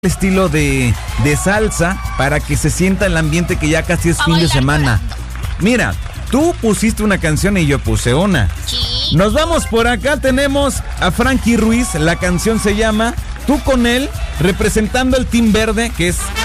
estilo de salsa para que se sienta el ambiente que ya casi es fin de semana. Mira, tú pusiste una canción y yo puse una. Sí. Nos vamos por acá, tenemos a Frankie Ruiz, la canción se llama Tú con él, representando el Team Verde, que es